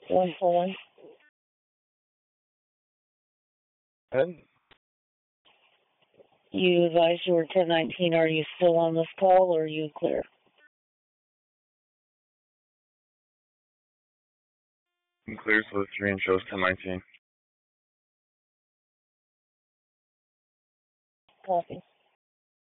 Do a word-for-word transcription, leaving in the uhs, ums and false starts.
One for one. And You advised you were ten nineteen. Are you still on this call or are you clear? I'm clear for the three and shows ten nineteen. Copy.